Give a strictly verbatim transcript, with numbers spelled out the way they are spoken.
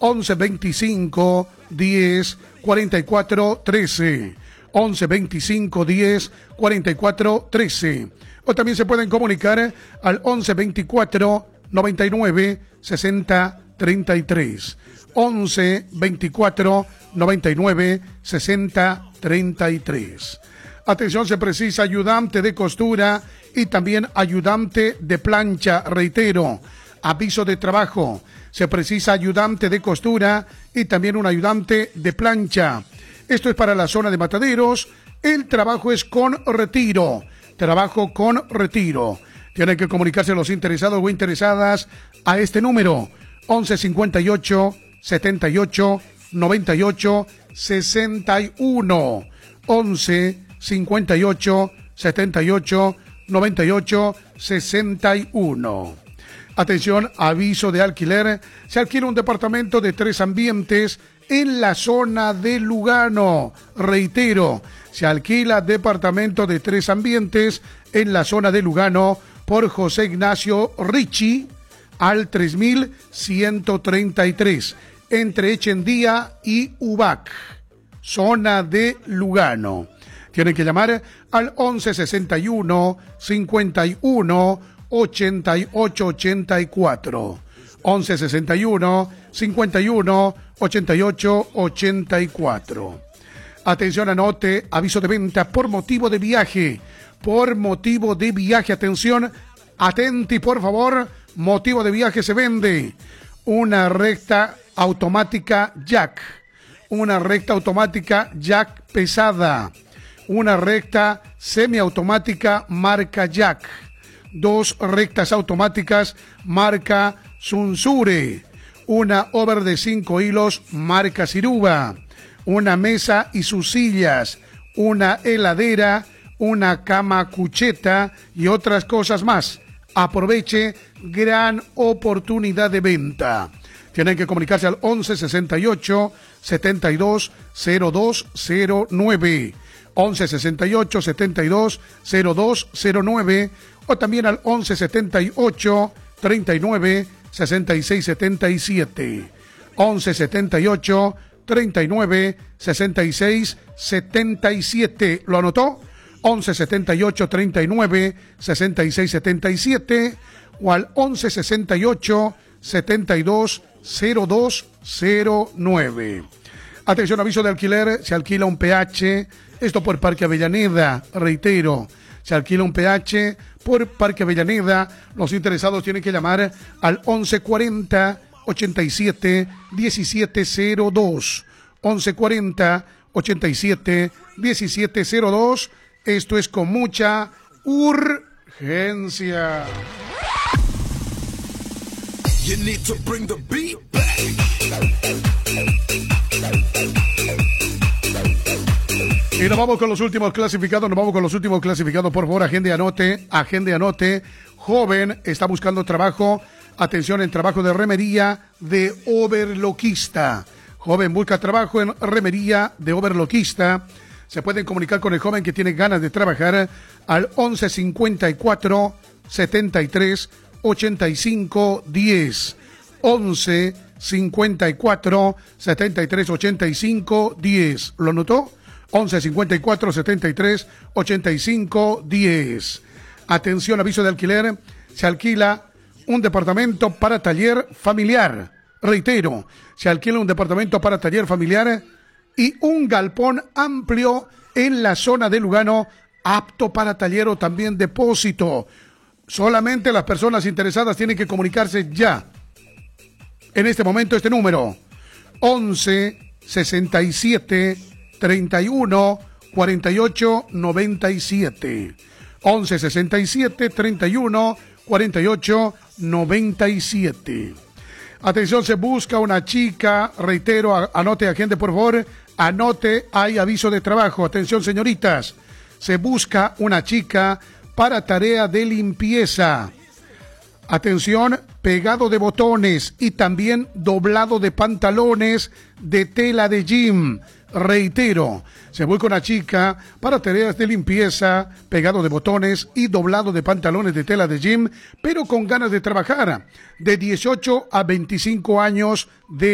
once veinticinco diez cuarenta y cuatro trece. once veinticinco diez cuarenta y cuatro trece. O también se pueden comunicar al once veinticuatro noventa y nueve sesenta treinta y tres. once veinticuatro noventa y nueve sesenta treinta y tres. Atención, se precisa ayudante de costura y también ayudante de plancha. Reitero, aviso de trabajo. Se precisa ayudante de costura y también un ayudante de plancha. Esto es para la zona de Mataderos. El trabajo es con retiro. Trabajo con retiro. Tienen que comunicarse los interesados o interesadas a este número: once cincuenta y ocho setenta y ocho noventa y ocho sesenta y uno. once cincuenta y ocho setenta y ocho noventa y ocho sesenta y uno. Atención, aviso de alquiler. Se alquila un departamento de tres ambientes en la zona de Lugano. Reitero, se alquila departamento de tres ambientes en la zona de Lugano por José Ignacio Ricci al tres mil ciento treinta y tres, entre Echendía y Ubac, zona de Lugano. Tienen que llamar al once sesenta y uno cincuenta y uno ochenta y ocho ochenta y cuatro. once sesenta y uno cincuenta y uno ochenta y ocho ochenta y cuatro. Atención, anote, aviso de venta por motivo de viaje. Por motivo de viaje, atención, atenti por favor, motivo de viaje se vende una recta automática Jack, una recta automática Jack pesada, una recta semiautomática marca Jack, dos rectas automáticas marca Sunsure, una over de cinco hilos marca Ciruba, una mesa y sus sillas, una heladera, una cama cucheta y otras cosas más. Aproveche, gran oportunidad de venta. Tienen que comunicarse al once sesenta y ocho setenta y dos cero dos cero nueve, once sesenta y ocho setenta y dos cero dos cero nueve, o también al once setenta y ocho treinta y nueve sesenta y seis setenta y siete, once setenta y ocho treinta y nueve sesenta y seis setenta y siete. ¿Lo anotó? once setenta y ocho treinta y nueve sesenta y seis setenta y siete o al once sesenta y ocho setenta y dos cero dos cero nueve. Atención, aviso de alquiler. Se alquila un P H, esto por Parque Avellaneda. Reitero, se alquila un P H por Parque Avellaneda. Los interesados tienen que llamar al once cuarenta ochenta y siete diecisiete cero dos, once cuarenta ochenta y siete diecisiete cero dos. Esto es con mucha urgencia. You need to bring the beat back. Y nos vamos con los últimos clasificados, nos vamos con los últimos clasificados, por favor, agende, anote, agende, anote. Joven está buscando trabajo, atención, en trabajo de remería de overloquista. Joven busca trabajo en remería de overloquista. Se pueden comunicar con el joven que tiene ganas de trabajar al once cincuenta y cuatro setenta y tres ochenta y cinco diez, once cincuenta y cuatro setenta y tres ochenta y cinco diez. ¿Lo notó? once cincuenta y cuatro setenta y tres ochenta y cinco diez. Atención, aviso de alquiler. Se alquila un departamento para taller familiar. Reitero, se alquila un departamento para taller familiar y un galpón amplio en la zona de Lugano, apto para taller o también depósito. Solamente las personas interesadas tienen que comunicarse ya. En este momento, este número: once sesenta y siete treinta y uno cuarenta y ocho noventa y siete. once sesenta y siete treinta y uno cuarenta y ocho noventa y siete. Atención, se busca una chica. Reitero, anote, agente, por favor. Anote, hay aviso de trabajo. Atención, señoritas. Se busca una chica para tarea de limpieza. Atención, pegado de botones y también doblado de pantalones de tela de gym. Reitero, se busca una chica para tareas de limpieza, pegado de botones y doblado de pantalones de tela de gym, pero con ganas de trabajar, de dieciocho a veinticinco años de